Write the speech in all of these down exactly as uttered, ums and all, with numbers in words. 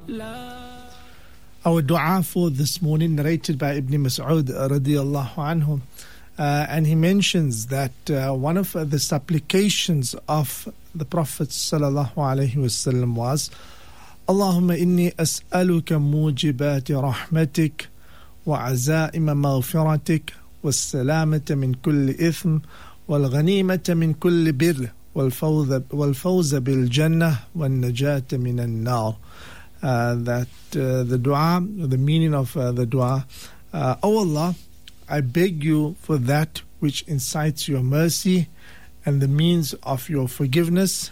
Our dua for this morning, narrated by Ibn Mas'ud radiyallahu anhu, uh, and he mentions that uh, one of uh, the supplications of the Prophet sallallahu alaihi wasallam was, Allahumma inni as'aluka mujibati rahmatik wa azaima maghfiratik wa salamata min kulli ithm wal ghanimata min kulli birr wal fawza bil jannah wan najata min an-nar. Uh, that uh, the dua, the meaning of uh, the dua, uh, O Allah, I beg you for that which incites your mercy and the means of your forgiveness,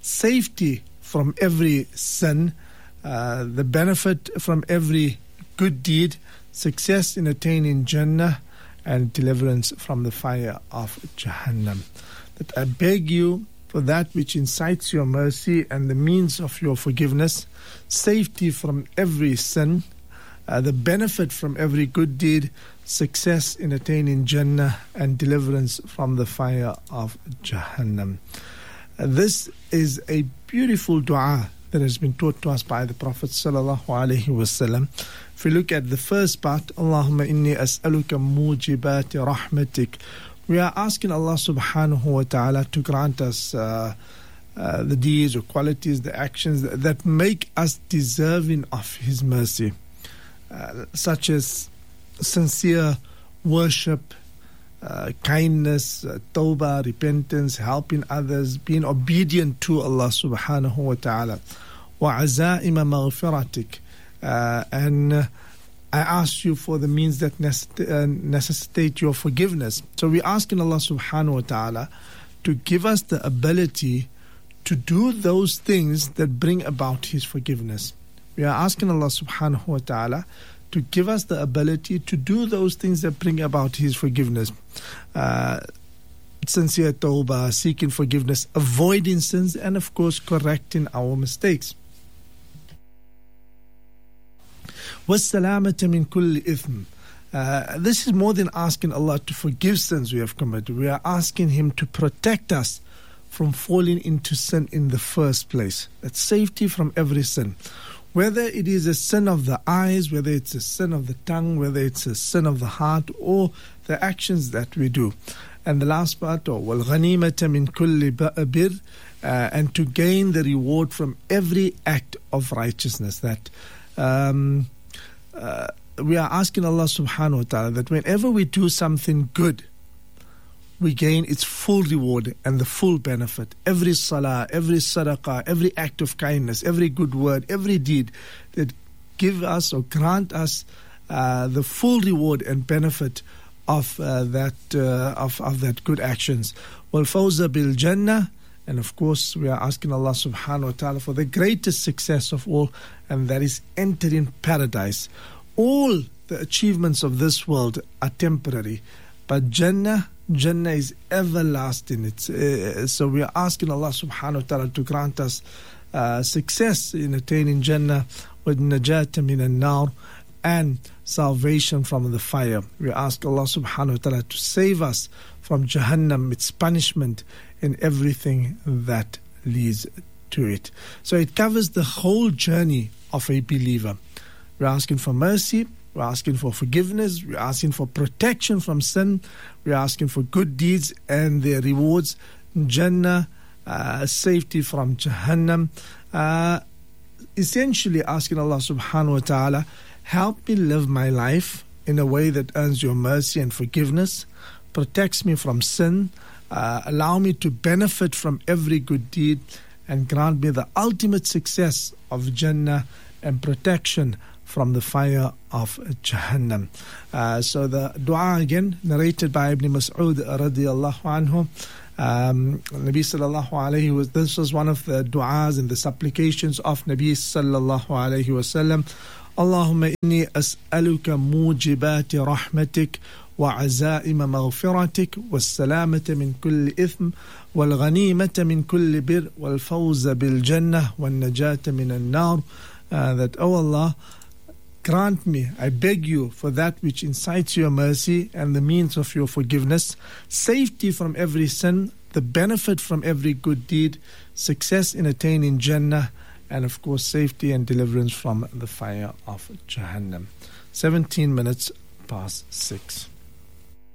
safety from every sin, uh, the benefit from every good deed, success in attaining Jannah, and deliverance from the fire of Jahannam. That I beg you for that which incites your mercy and the means of your forgiveness, safety from every sin, uh, the benefit from every good deed, success in attaining Jannah, and deliverance from the fire of Jahannam. Uh, this is a beautiful dua that has been taught to us by the Prophet sallallahu alaihi wasallam. If we look at the first part, Allahumma inni as'aluka mujibati rahmatik, we are asking Allah subhanahu wa ta'ala to grant us uh, uh, the deeds or qualities, the actions that, that make us deserving of His mercy, uh, such as sincere worship, uh, kindness, uh, tawbah, repentance, helping others, being obedient to Allah subhanahu wa ta'ala. Wa azaima maghfiratik, uh, and uh, I ask you for the means that necessitate your forgiveness. So we're asking Allah subhanahu wa ta'ala to give us the ability to do those things that bring about His forgiveness. We are asking Allah subhanahu wa ta'ala to give us the ability to do those things that bring about His forgiveness. Uh, sincere tawbah, seeking forgiveness, avoiding sins, and of course correcting our mistakes. وَالسَّلَامَةَ مِنْ كُلِّ إِثْمٍ. Uh, this is more than asking Allah to forgive sins we have committed. We are asking Him to protect us from falling into sin in the first place. That's safety from every sin. Whether it is a sin of the eyes, whether it's a sin of the tongue, whether it's a sin of the heart, or the actions that we do. And the last part, or وَالْغَنِيمَةَ مِنْ كُلِّ بِرٍّ, uh, and to gain the reward from every act of righteousness. That um, Uh, we are asking Allah subhanahu wa ta'ala that whenever we do something good, we gain its full reward and the full benefit. Every salah, every sadaqah, every act of kindness, every good word, every deed that give us or grant us uh, the full reward and benefit of uh, that uh, of, of that good actions. Wal fawza bil jannah. And of course, we are asking Allah subhanahu wa ta'ala for the greatest success of all, and that is entering paradise. All the achievements of this world are temporary, but Jannah, Jannah is everlasting. It's, uh, so we are asking Allah subhanahu wa ta'ala to grant us uh, success in attaining Jannah with najata min an-nar and salvation from the fire. We ask Allah subhanahu wa ta'ala to save us from Jahannam, its punishment, and everything that leads to it. So it covers the whole journey of a believer. We're asking for mercy, we're asking for forgiveness, we're asking for protection from sin, we're asking for good deeds and their rewards, Jannah, uh, safety from Jahannam. Uh, essentially asking Allah subhanahu wa ta'ala, help me live my life in a way that earns your mercy and forgiveness, protects me from sin, Uh, allow me to benefit from every good deed, and grant me the ultimate success of Jannah and protection from the fire of Jahannam. Uh, so the dua again, narrated by Ibn Mas'ud radiyallahu anhu. Um, Nabi sallallahu alayhi wa this was one of the du'as and the supplications of Nabi sallallahu alayhi wa sallam. Allahumma inni as'aluka mujibati rahmatik وعزائم مغفرتك والسلامة من كل إثم والغنيمة من كل بر والفوز بالجنة والنجاة من النار. Uh, that, O Allah, grant me, I beg you, for that which incites your mercy and the means of your forgiveness, safety from every sin, the benefit from every good deed, success in attaining Jannah, and of course safety and deliverance from the fire of Jahannam. seventeen minutes past six.